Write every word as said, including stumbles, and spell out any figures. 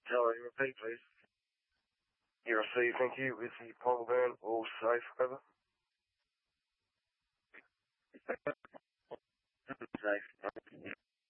Sorry, repeat, please. You receive, thank you. Is the polar bear all safe, over?